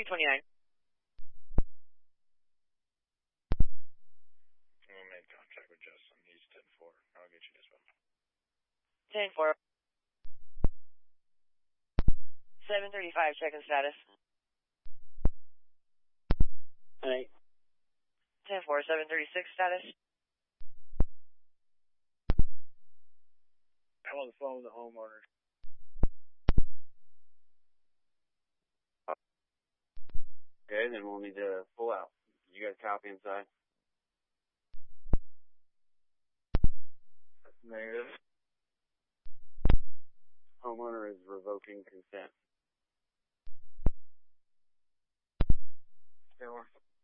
229. I made contact with Justin. He's 10-4. I'll get you dispatch. 10-4. 735, check-in status. Hey. 10-4, 736 status. I'm on the phone with the homeowner. Okay, then we'll need to pull out. You got a copy inside? Negative. Homeowner is revoking consent. 10-4.